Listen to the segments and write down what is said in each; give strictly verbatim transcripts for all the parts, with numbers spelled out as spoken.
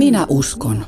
Minä uskon.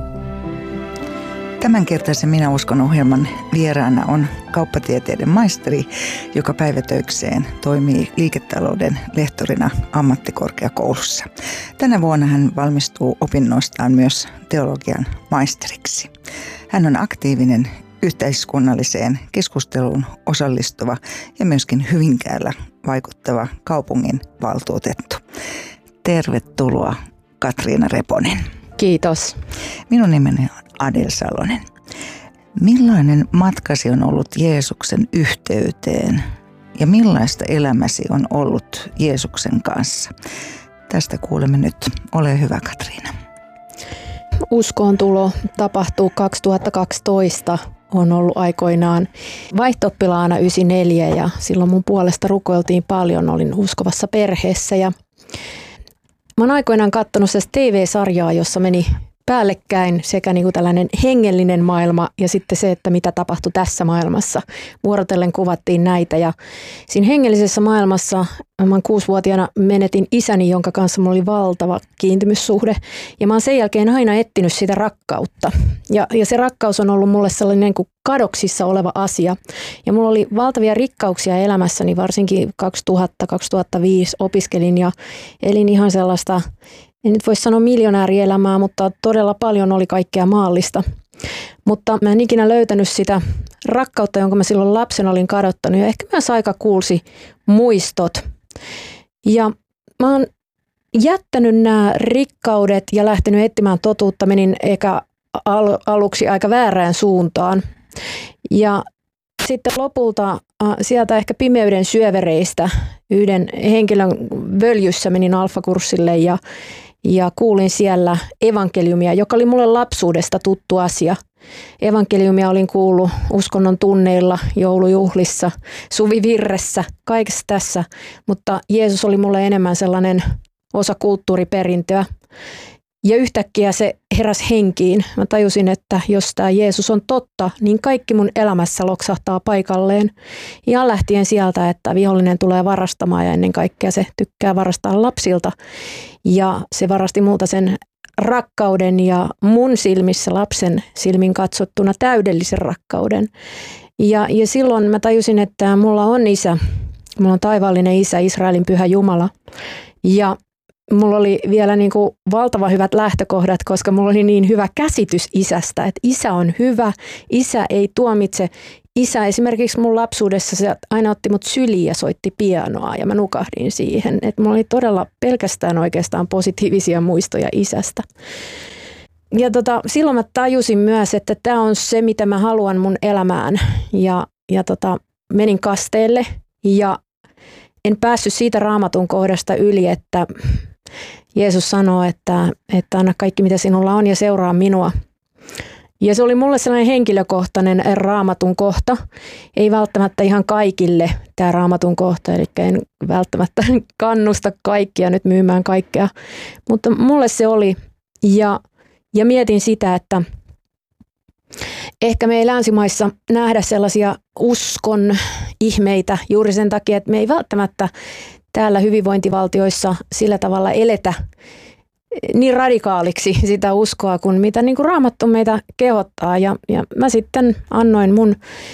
Tämänkertaisen Minä uskon -ohjelman vieraana on kauppatieteiden maisteri, joka päivätöikseen toimii liiketalouden lehtorina ammattikorkeakoulussa. Tänä vuonna hän valmistuu opinnoistaan myös teologian maisteriksi. Hän on aktiivinen, yhteiskunnalliseen keskusteluun osallistuva ja myöskin Hyvinkäällä vaikuttava kaupungin valtuutettu. Tervetuloa, Katriina Reponen. Kiitos. Minun nimeni on Adel Salonen. Millainen matkasi on ollut Jeesuksen yhteyteen ja millaista elämäsi on ollut Jeesuksen kanssa? Tästä kuulemme nyt. Ole hyvä, Katriina. Uskoon tulo tapahtuu kaksituhattakaksitoista. On ollut aikoinaan vaihto-oppilaana yhdeksänkymmentäneljä ja silloin mun puolesta rukoiltiin paljon. Olin uskovassa perheessä ja mä oon aikoinaan katsonut se T V-sarjaa, jossa meni päällekkäin sekä niin kuin tällainen hengellinen maailma ja sitten se, että mitä tapahtui tässä maailmassa. Vuorotellen kuvattiin näitä ja siinä hengellisessä maailmassa mä oon kuusivuotiaana menetin isäni, jonka kanssa mulla oli valtava kiintymyssuhde ja mä oon sen jälkeen aina etsinyt sitä rakkautta. Ja, ja se rakkaus on ollut mulle sellainen kuin kadoksissa oleva asia ja mulla oli valtavia rikkauksia elämässäni, varsinkin kaksituhatta kaksituhattaviisi opiskelin ja elin ihan sellaista, en nyt voi sanoa miljonäärielämää, mutta todella paljon oli kaikkea maallista. Mutta mä en ikinä löytänyt sitä rakkautta, jonka mä silloin lapsena olin kadottanut ja ehkä myös aika kuulsi muistot. Ja mä oon jättänyt nämä rikkaudet ja lähtenyt etsimään totuutta, menin eikä al- aluksi aika väärään suuntaan. Ja sitten lopulta äh, sieltä ehkä pimeyden syövereistä yhden henkilön völjyssä menin alfakurssille ja Ja kuulin siellä evankeliumia, joka oli mulle lapsuudesta tuttu asia. Evankeliumia olin kuullut uskonnon tunneilla, joulujuhlissa, suvivirressä, kaikessa tässä. Mutta Jeesus oli mulle enemmän sellainen osa kulttuuriperintöä. Ja yhtäkkiä se heräsi henkiin. Mä tajusin, että jos tämä Jeesus on totta, niin kaikki mun elämässä loksahtaa paikalleen. Ja lähtien sieltä, että vihollinen tulee varastamaan ja ennen kaikkea se tykkää varastaa lapsilta. Ja se varasti multa sen rakkauden ja mun silmissä lapsen silmin katsottuna täydellisen rakkauden. Ja, ja silloin mä tajusin, että mulla on isä, mulla on taivaallinen isä, Israelin pyhä Jumala. Ja mulla oli vielä niin kuin valtava hyvät lähtökohdat, koska mulla oli niin hyvä käsitys isästä, että isä on hyvä, isä ei tuomitse. Isä esimerkiksi mun lapsuudessa se aina otti mut syliin ja soitti pianoa ja mä nukahdin siihen. Että mulla oli todella pelkästään oikeastaan positiivisia muistoja isästä. Ja tota, silloin mä tajusin myös, että tämä on se, mitä mä haluan mun elämään. Ja, ja tota, menin kasteelle ja en päässyt siitä Raamatun kohdasta yli, että Jeesus sanoo, että, että anna kaikki mitä sinulla on ja seuraa minua. Ja se oli mulle sellainen henkilökohtainen Raamatun kohta. Ei välttämättä ihan kaikille tämä Raamatun kohta, eli en välttämättä kannusta kaikkia nyt myymään kaikkea. Mutta mulle se oli ja, ja mietin sitä, että ehkä me ei länsimaissa nähdä sellaisia uskon ihmeitä juuri sen takia, että me ei välttämättä täällä hyvinvointivaltioissa sillä tavalla eletä niin radikaaliksi sitä uskoa kuin mitä niin kuin Raamattu meitä kehottaa. Ja, ja mä sitten annoin mun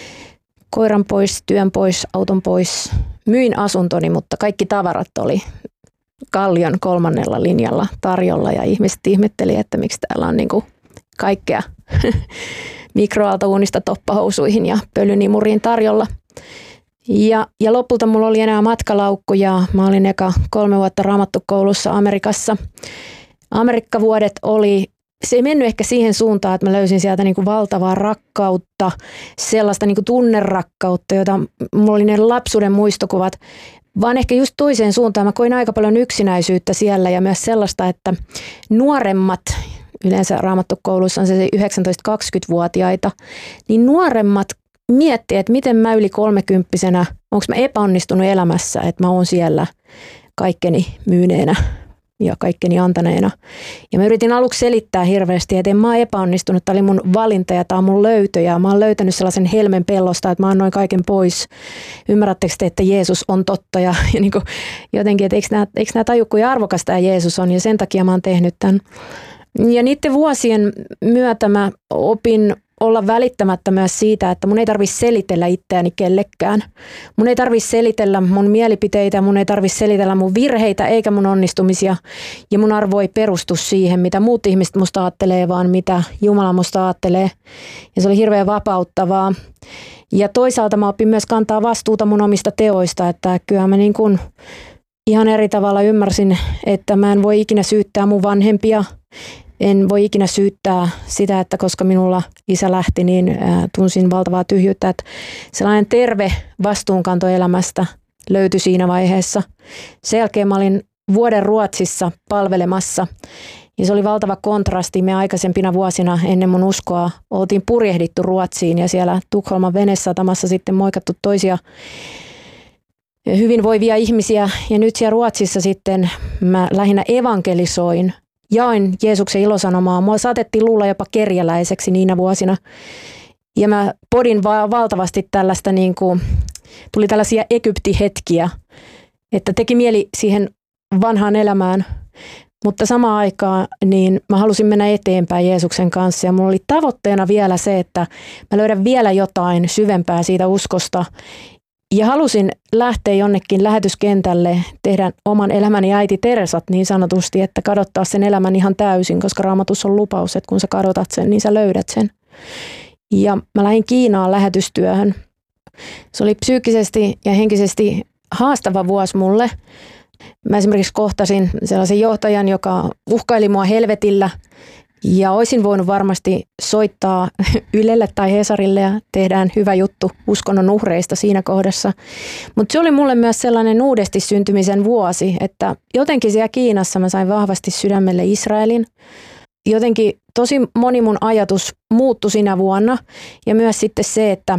koiran pois, työn pois, auton pois, myin asuntoni, mutta kaikki tavarat oli Kallion kolmannella linjalla tarjolla ja ihmiset ihmetteli, että miksi täällä on niin kuin kaikkea mikroaaltouunista toppahousuihin ja pölynimuriin tarjolla. Ja, ja lopulta mulla oli enää matkalaukku ja mä olin eka kolme vuotta Raamattukoulussa Amerikassa. Amerikkavuodet oli, se ei mennyt ehkä siihen suuntaan, että mä löysin sieltä niin kuin valtavaa rakkautta, sellaista niin kuin tunnerakkautta, jota mulla oli ne lapsuuden muistokuvat, vaan ehkä just toiseen suuntaan. Mä koin aika paljon yksinäisyyttä siellä ja myös sellaista, että nuoremmat, yleensä Raamattukoulussa on se yhdeksäntoista-kaksikymmentävuotiaita, niin nuoremmat miettii, että miten mä yli kolmekymppisenä, onko mä epäonnistunut elämässä, että mä oon siellä kaikkeni myyneenä ja kaikkeni antaneena. Ja mä yritin aluksi selittää hirveästi, että en mä oon epäonnistunut, tämä oli mun valinta ja tämä on mun löytö ja mä oon löytänyt sellaisen helmen pellosta, että mä annoin kaiken pois. Ymmärrättekö te, että Jeesus on totta ja, ja niin kuin jotenkin, että eikö nämä, eikö nämä taju, kuin arvokas tämä Jeesus on ja sen takia mä oon tehnyt tämän. Ja niiden vuosien myötä mä opin olla välittämättä myös siitä, että mun ei tarvitse selitellä itseäni kellekään. Mun ei tarvitse selitellä mun mielipiteitä, mun ei tarvitse selitellä mun virheitä eikä mun onnistumisia. Ja mun arvo ei perustu siihen, mitä muut ihmiset musta ajattelee, vaan mitä Jumala musta ajattelee. Ja se oli hirveän vapauttavaa. Ja toisaalta mä opin myös kantaa vastuuta mun omista teoista, että kyllä mä niin kuin ihan eri tavalla ymmärsin, että mä en voi ikinä syyttää mun vanhempia. En voi ikinä syyttää sitä, että koska minulla isä lähti, niin tunsin valtavaa tyhjyyttä. Että sellainen terve vastuunkanto elämästä löytyi siinä vaiheessa. Sen jälkeen mä olin vuoden Ruotsissa palvelemassa. Ja se oli valtava kontrasti. Me aikaisempina vuosina ennen mun uskoa oltiin purjehdittu Ruotsiin ja siellä Tukholman venesatamassa sitten moikattu toisia hyvinvoivia ihmisiä. Ja nyt siellä Ruotsissa sitten mä lähinnä evankelisoin. Jain Jeesuksen ilosanomaa. Mua saatettiin luulla jopa kerjäläiseksi niinä vuosina. Ja mä podin va- valtavasti tällaista, niin kuin, tuli tällaisia Egypti-hetkiä, että teki mieli siihen vanhaan elämään. Mutta samaan aikaan niin mä halusin mennä eteenpäin Jeesuksen kanssa. Ja mulla oli tavoitteena vielä se, että mä löydän vielä jotain syvempää siitä uskosta. Ja halusin lähteä jonnekin lähetyskentälle, tehdä oman elämäni äiti Teresat niin sanotusti, että kadottaa sen elämän ihan täysin, koska Raamatussa on lupaus, että kun sä kadotat sen, niin sä löydät sen. Ja mä lähdin Kiinaan lähetystyöhön. Se oli psyykkisesti ja henkisesti haastava vuosi mulle. Mä esimerkiksi kohtasin sellaisen johtajan, joka uhkaili mua helvetillä. Ja olisin voinut varmasti soittaa Ylelle tai Hesarille ja tehdään hyvä juttu uskonnon uhreista siinä kohdassa. Mutta se oli mulle myös sellainen uudesti syntymisen vuosi, että jotenkin siellä Kiinassa mä sain vahvasti sydämelle Israelin. Jotenkin tosi moni mun ajatus muuttui sinä vuonna ja myös sitten se, että,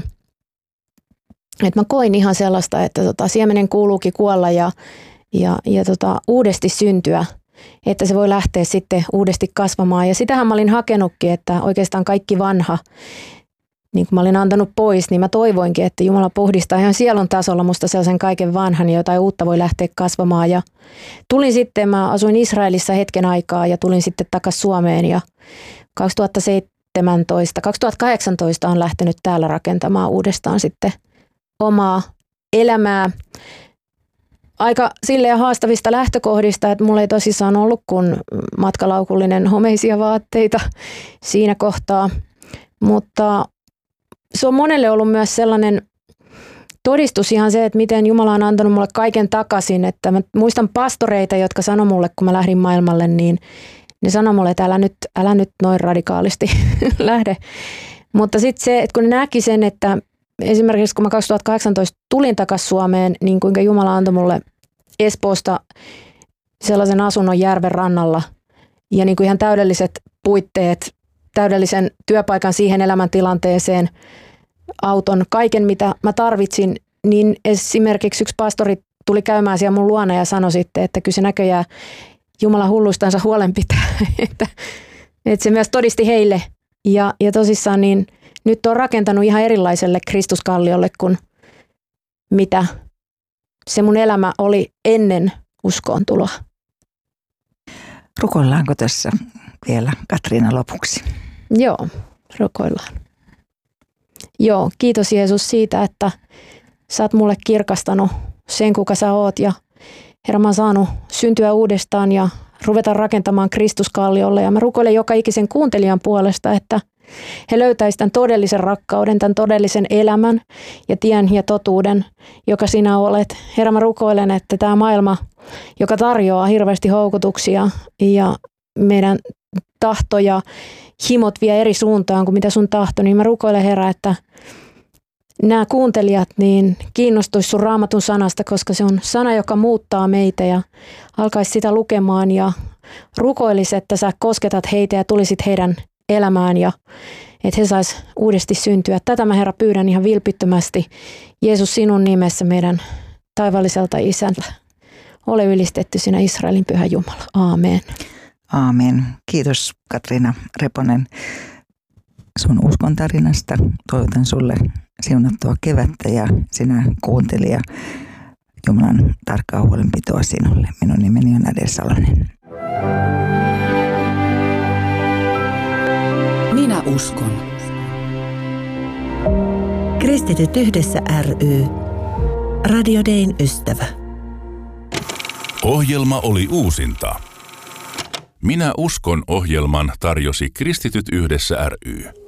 että mä koin ihan sellaista, että tota, siemenen kuuluukin kuolla ja, ja, ja tota, uudesti syntyä. Että se voi lähteä sitten uudesti kasvamaan. Ja sitähän mä olin hakenutkin, että oikeastaan kaikki vanha, niin kuin mä olin antanut pois, niin mä toivoinkin, että Jumala puhdistaa ihan sielun tasolla musta sellaisen kaiken vanhan ja jotain uutta voi lähteä kasvamaan. Ja tulin sitten, mä asuin Israelissa hetken aikaa ja tulin sitten takaisin Suomeen ja kaksituhattaseitsemäntoista kaksituhattakahdeksantoista on lähtenyt täällä rakentamaan uudestaan sitten omaa elämää. Aika silleen haastavista lähtökohdista, että mulla ei tosissaan ollut kuin matkalaukullinen homeisia vaatteita siinä kohtaa, mutta se on monelle ollut myös sellainen todistus ihan se, että miten Jumala on antanut mulle kaiken takaisin, että mä muistan pastoreita, jotka sanoi mulle, kun mä lähdin maailmalle, niin ne sanoi mulle, että älä nyt, älä nyt noin radikaalisti lähde, mutta sitten se, että kun ne näki sen, että esimerkiksi kun mä kaksituhattakahdeksantoista tulin takaisin Suomeen, niin kuinka Jumala antoi mulle Espoosta sellaisen asunnon järven rannalla ja niin kuin ihan täydelliset puitteet, täydellisen työpaikan siihen elämäntilanteeseen, auton, kaiken mitä mä tarvitsin, niin esimerkiksi yksi pastori tuli käymään siellä mun luona ja sanoi sitten, että kyllä se näköjään Jumala hulluistansa huolen pitää, että, että se myös todisti heille ja, ja tosissaan niin nyt on rakentanut ihan erilaiselle Kristuskalliolle kuin mitä se mun elämä oli ennen uskoon tuloa. Rukoillaanko tässä vielä Katriina lopuksi? Joo, rukoillaan. Joo, kiitos Jeesus siitä, että sä oot mulle kirkastanut sen, kuka sä oot. Ja Herra, mä oon saanut syntyä uudestaan ja ruveta rakentamaan Kristuskalliolle. Ja mä rukoilen joka ikisen kuuntelijan puolesta, että he löytäisivät tämän todellisen rakkauden, tämän todellisen elämän ja tien ja totuuden, joka sinä olet. Herra, mä rukoilen, että tämä maailma, joka tarjoaa hirveästi houkutuksia ja meidän tahto ja himot vie eri suuntaan kuin mitä sun tahto, niin mä rukoilen, Herra, että nämä kuuntelijat niin kiinnostuisi sun Raamatun sanasta, koska se on sana, joka muuttaa meitä ja alkaisi sitä lukemaan ja rukoilisi, että sä kosketat heitä ja tulisit heidän elämään ja että he sais uudesti syntyä. Tätä mä, Herra, pyydän ihan vilpittömästi. Jeesus, sinun nimessä meidän taivaalliselta isältä. Ole ylistetty sinä Israelin pyhä Jumala. Aamen. Aamen. Kiitos Katriina Reponen sun uskon tarinasta. Toivotan sulle siunattua kevättä ja sinä kuuntelija Jumalan tarkkaa huolenpitoa sinulle. Minun nimeni on Adel Salonen. uskon. Kristityt yhdessä ry. Radio Dayn ystävä. Ohjelma oli uusinta. Minä uskon ohjelman tarjosi Kristityt yhdessä ry.